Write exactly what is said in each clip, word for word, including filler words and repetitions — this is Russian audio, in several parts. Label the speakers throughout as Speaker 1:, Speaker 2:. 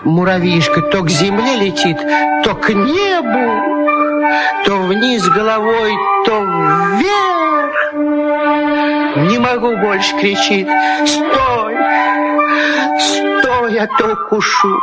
Speaker 1: Муравьишка то к земле летит, то к небу, то вниз головой, то вверх. Не могу больше, кричит. Стой! Стой, а то укушу.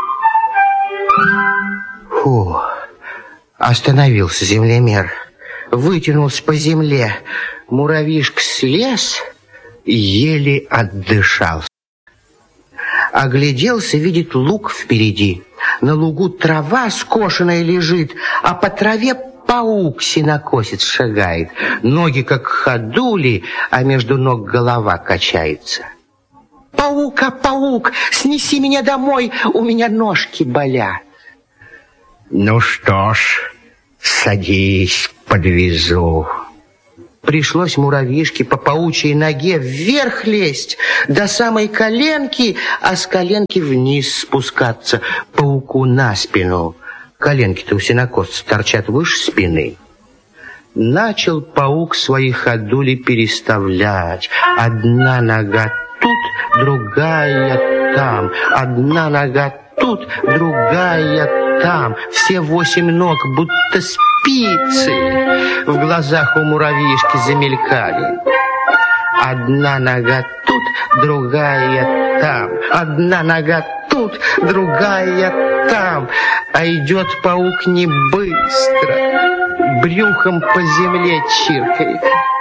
Speaker 1: Фу, остановился землемер, вытянулся по земле. Муравьишка слез, еле отдышался. Огляделся, видит луг впереди. На лугу трава скошенная лежит, а по траве паук сенокосец шагает. Ноги как ходули, а между ног голова качается. Паук, а паук, снеси меня домой, у меня ножки болят. Ну что ж, садись, подвезу. Пришлось муравьишке по паучьей ноге вверх лезть до самой коленки, а с коленки вниз спускаться пауку на спину. Коленки-то у сенокосца торчат выше спины. Начал паук свои ходули переставлять. Одна нога тут, другая там. Одна нога тут, другая там. Все восемь ног будто спицы в глазах у муравьишки замелькали. Одна нога тут, другая там. Одна нога тут, другая там. А идет паук не быстро, брюхом по земле чиркает.